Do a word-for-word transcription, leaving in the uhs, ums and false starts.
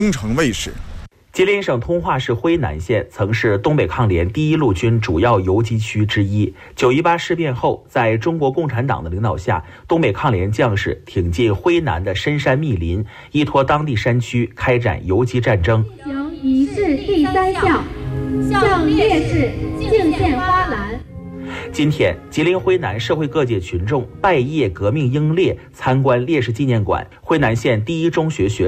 攻城卫士。 吉林省通化市辉南县曾是东北抗联第一路军主要游击区之一。九一八事变后，在中国共产党的领导下，东北抗联将士挺进辉南的深山密林，依托当地山区开展游击战争。 行仪式第三项，向烈士敬献花篮。 今天，吉林辉南社会各界群众拜谒革命英烈，参观烈士纪念馆。辉南县第一中学学